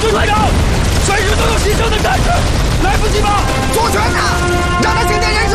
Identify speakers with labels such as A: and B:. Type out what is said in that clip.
A: 队长，随时都有牺牲的战士，来不及吗？
B: 左权呐，让他今天人